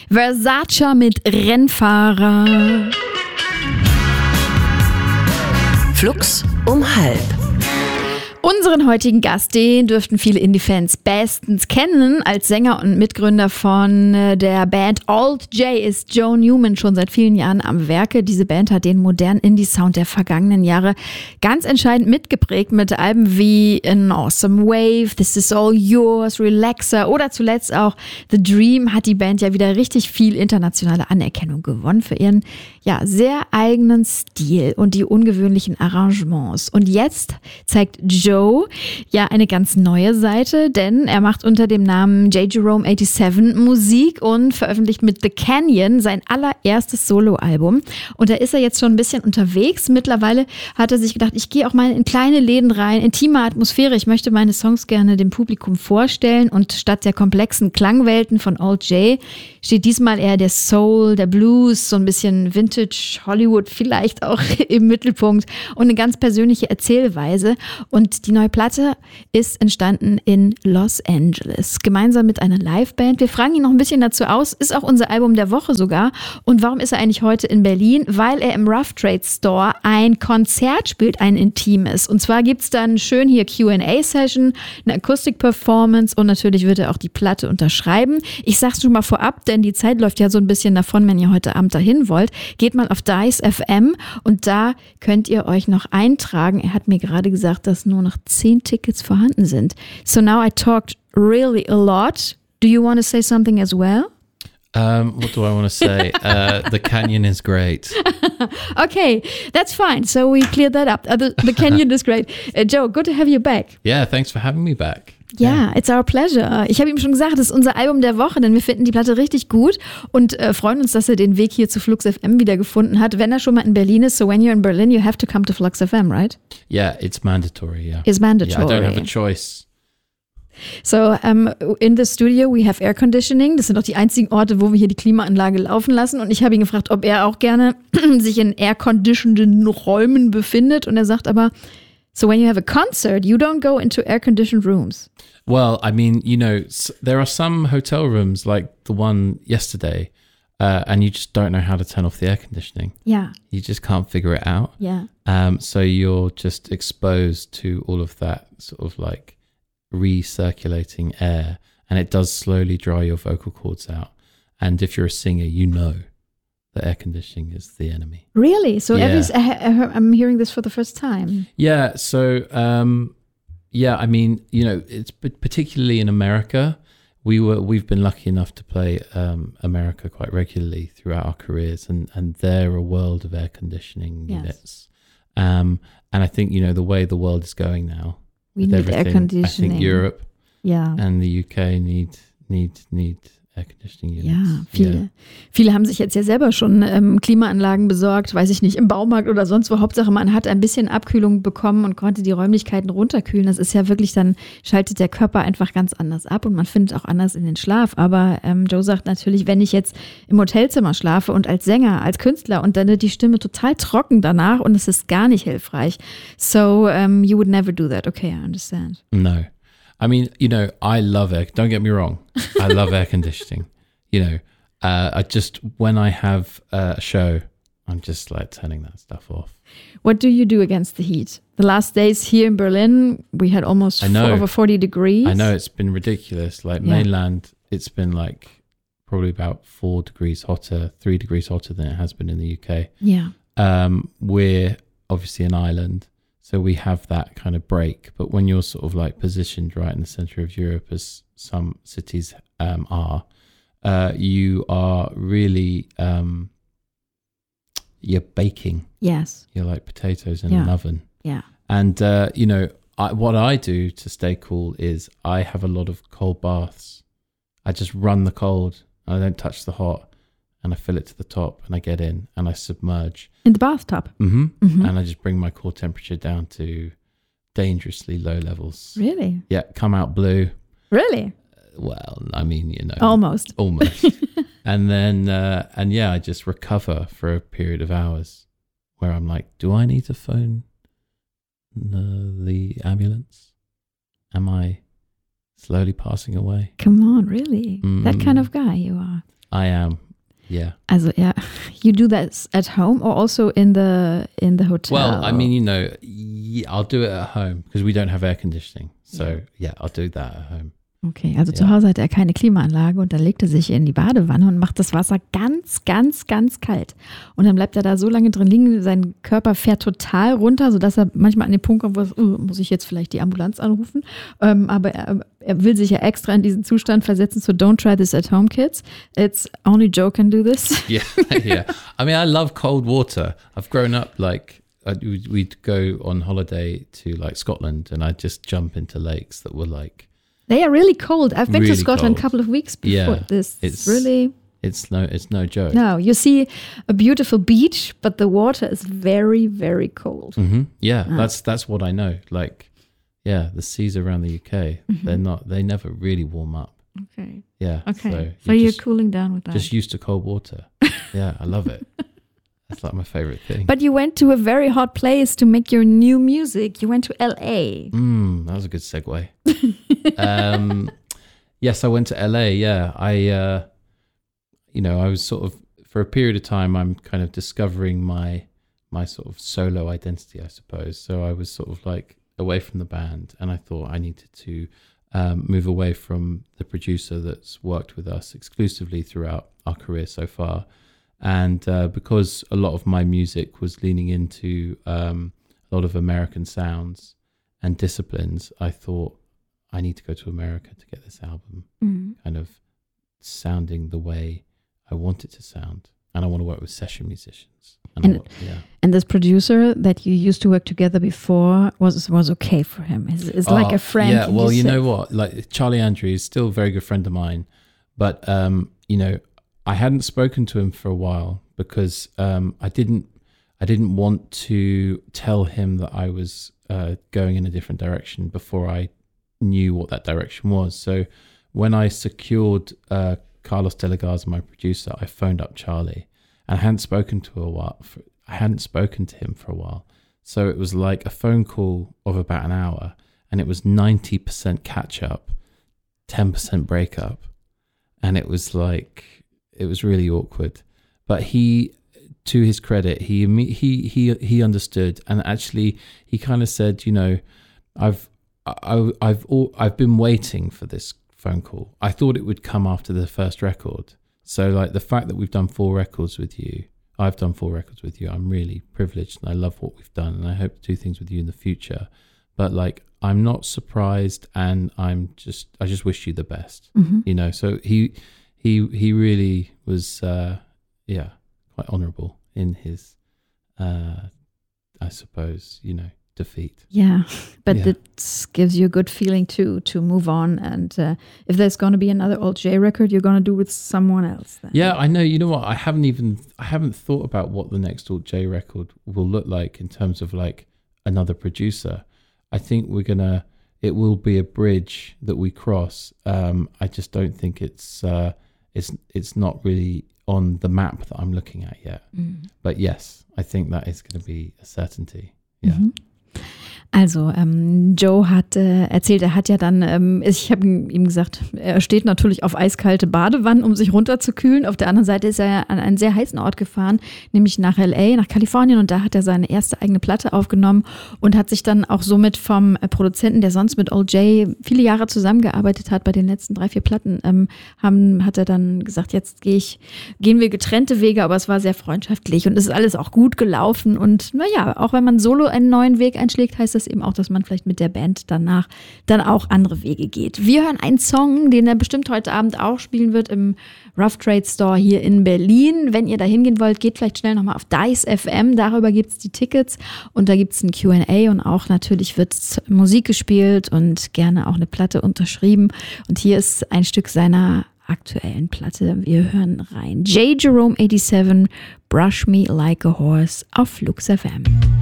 Versace mit Rennfahrer. Flux um halb. Unseren heutigen Gast, den dürften viele Indie-Fans bestens kennen. Als Sänger und Mitgründer von der Band Alt J ist Joe Newman schon seit vielen Jahren am Werke. Diese Band hat den modernen Indie-Sound der vergangenen Jahre ganz entscheidend mitgeprägt mit Alben wie An Awesome Wave, This Is All Yours, Relaxer oder zuletzt auch The Dream hat die Band ja wieder richtig viel internationale Anerkennung gewonnen für ihren sehr eigenen Stil und die ungewöhnlichen Arrangements. Und jetzt zeigt Joe eine ganz neue Seite, denn er macht unter dem Namen J. Jerome 87 Musik und veröffentlicht mit The Canyon sein allererstes Soloalbum. Und da ist er jetzt schon ein bisschen unterwegs. Mittlerweile hat er sich gedacht, ich gehe auch mal in kleine Läden rein, intime Atmosphäre. Ich möchte meine Songs gerne dem Publikum vorstellen und statt der komplexen Klangwelten von Alt J steht diesmal eher der Soul, der Blues, so ein bisschen Vintage Hollywood vielleicht auch im Mittelpunkt und eine ganz persönliche Erzählweise. Und die neue Platte ist entstanden in Los Angeles, gemeinsam mit einer Liveband. Wir fragen ihn noch ein bisschen dazu aus, ist auch unser Album der Woche sogar. Und warum ist er eigentlich heute in Berlin? Weil er im Rough Trade Store ein Konzert spielt, ein intimes. Und zwar gibt's dann schön hier Q&A-Session, eine Akustik-Performance und natürlich wird er auch die Platte unterschreiben. Ich sag's schon mal vorab, denn die Zeit läuft ja so ein bisschen davon, wenn ihr heute Abend dahin wollt. Geht mal auf Dice FM und da könnt ihr euch noch eintragen. Er hat mir gerade gesagt, dass nur noch 10 Tickets vorhanden sind. So now I talked really a lot. Do you want to say something as well? What do I want to say? The Canyon is great. Okay, that's fine. So we cleared that up. The Canyon is great. Joe, good to have you back. Yeah, thanks for having me back. Ja, it's our pleasure. Ich habe ihm schon gesagt, das ist unser Album der Woche, denn wir finden die Platte richtig gut und freuen uns, dass er den Weg hier zu Flux FM wieder gefunden hat. Wenn er schon mal in Berlin ist, so when you're in Berlin, you have to come to Flux FM, right? Yeah, it's mandatory, yeah. It's mandatory. Yeah, I don't have a choice. So, in the studio we have air conditioning. Das sind auch die einzigen Orte, wo wir hier die Klimaanlage laufen lassen. Und ich habe ihn gefragt, ob er auch gerne sich in air-conditioneden Räumen befindet. Und er sagt aber, so when you have a concert, you don't go into air-conditioned rooms. Well, I mean, there are some hotel rooms like the one yesterday, and you just don't know how to turn off the air conditioning. Yeah. You just can't figure it out. Yeah. So you're just exposed to all of that sort of like recirculating air, and it does slowly dry your vocal cords out. And if you're a singer, you know that air conditioning is the enemy. Really? So Yeah. I'm hearing this for the first time. Yeah. So, I mean, it's particularly in America. We've been lucky enough to play America quite regularly throughout our careers, and they're a world of air conditioning units. And I think the way the world is going now, we need air conditioning. I think Europe, yeah, and the UK need air conditioning units. Ja, viele haben sich jetzt ja selber schon Klimaanlagen besorgt, weiß ich nicht, im Baumarkt oder sonst wo. Hauptsache, man hat ein bisschen Abkühlung bekommen und konnte die Räumlichkeiten runterkühlen. Das ist ja wirklich, dann schaltet der Körper einfach ganz anders ab und man findet auch anders in den Schlaf. Aber Joe sagt natürlich, wenn ich jetzt im Hotelzimmer schlafe und als Sänger, als Künstler und dann wird die Stimme total trocken danach und es ist gar nicht hilfreich. So, you would never do that. Okay, I understand. No. I mean, I love air. Don't get me wrong. I love air conditioning. I just, when I have a show, I'm just like turning that stuff off. What do you do against the heat? The last days here in Berlin, we had almost over 40 degrees. I know, it's been ridiculous. Like mainland, it's been like probably about 4 degrees hotter, 3 degrees hotter than it has been in the UK. Yeah. We're obviously an island. So we have that kind of break. But when you're sort of like positioned right in the center of Europe, as some cities are, you are really, you're baking. Yes. You're like potatoes in an oven. Yeah. And, what I do to stay cool is I have a lot of cold baths. I just run the cold. I don't touch the hot. And I fill it to the top and I get in and I submerge. In the bathtub? Mm-hmm. Mm-hmm. And I just bring my core temperature down to dangerously low levels. Really? Yeah, come out blue. Really? Well, I mean, Almost. And then, I just recover for a period of hours where I'm like, do I need to phone the ambulance? Am I slowly passing away? Come on, really? That kind of guy you are. I am. Yeah. Also, yeah, you do that at home or also in the hotel? Well, I mean, you know, I'll do it at home because we don't have air conditioning. So, yeah, I'll do that at home. Okay, also zu Hause hat er keine Klimaanlage und dann legt er sich in die Badewanne und macht das Wasser ganz, ganz, ganz kalt. Und dann bleibt er da so lange drin liegen, sein Körper fährt total runter, sodass er manchmal an den Punkt kommt, wo muss ich jetzt vielleicht die Ambulanz anrufen? Aber er will sich ja extra in diesen Zustand versetzen, so don't try this at home, kids. It's only Joe can do this. Yeah. I mean, I love cold water. I've grown up we'd go on holiday to like Scotland and I'd just jump into lakes that were like, they are really cold. I've been really to Scotland cold. a couple of weeks before this. It's no joke. No, you see a beautiful beach, but the water is very, very cold. Mm-hmm. Yeah, that's what I know. Like, yeah, the seas around the UK, they never really warm up. Okay. Yeah. Okay. So you're cooling down with that. Just used to cold water. Yeah, I love it. That's like my favorite thing. But you went to a very hot place to make your new music. You went to LA. That was a good segue. Yes, I went to LA. Yeah, I was sort of, for a period of time, I'm kind of discovering my sort of solo identity, I suppose. So I was sort of like away from the band, and I thought I needed to move away from the producer that's worked with us exclusively throughout our career so far. And because a lot of my music was leaning into a lot of American sounds and disciplines, I thought I need to go to America to get this album kind of sounding the way I want it to sound. And I want to work with session musicians. And this producer that you used to work together before was okay for him. It's like a friend. Yeah, well, you know what? Like Charlie Andrews is still a very good friend of mine. But, I hadn't spoken to him for a while because I didn't want to tell him that I was going in a different direction before I knew what that direction was. So when I secured Carlos De La Garza, my producer, I phoned up Charlie, and I hadn't spoken to him for a while. So it was like a phone call of about an hour, and it was 90% catch up, 10% breakup, and it was like. It was really awkward, but he, to his credit, he understood, and actually he kind of said, I've been waiting for this phone call. I thought it would come after the first record. So like the fact that we've done 4 records with you, I've done 4 records with you. I'm really privileged, and I love what we've done, and I hope to do things with you in the future. But like, I'm not surprised, and I just wish you the best. Mm-hmm. So He really was, quite honourable in his, I suppose, defeat. Yeah, but it gives you a good feeling to move on. And if there's going to be another Old J record, you're going to do with someone else then. Yeah, I know. You know what? I haven't thought about what the next Old J record will look like in terms of like another producer. I think it will be a bridge that we cross. I just don't think it's not really on the map that I'm looking at yet. But yes, I think that is going to be a certainty. Yeah. Mhm. Also Joe hat erzählt, er hat ja dann, ich habe ihm gesagt, er steht natürlich auf eiskalte Badewannen, um sich runterzukühlen. Auf der anderen Seite ist er an einen sehr heißen Ort gefahren, nämlich nach LA, nach Kalifornien, und da hat er seine erste eigene Platte aufgenommen und hat sich dann auch somit vom Produzenten, der sonst mit Old J viele Jahre zusammengearbeitet hat, bei den letzten 3-4 Platten, hat er dann gesagt, jetzt gehen wir getrennte Wege, aber es war sehr freundschaftlich und es ist alles auch gut gelaufen, und naja, auch wenn man solo einen neuen Weg einschlägt, heißt das eben auch, dass man vielleicht mit der Band danach dann auch andere Wege geht. Wir hören einen Song, den er bestimmt heute Abend auch spielen wird im Rough Trade Store hier in Berlin. Wenn ihr da hingehen wollt, geht vielleicht schnell nochmal auf Dice FM, darüber gibt es die Tickets und da gibt es ein Q&A und auch natürlich wird Musik gespielt und gerne auch eine Platte unterschrieben. Und hier ist ein Stück seiner aktuellen Platte. Wir hören rein. J. Jerome 87, Brush Me Like a Horse auf Flux FM.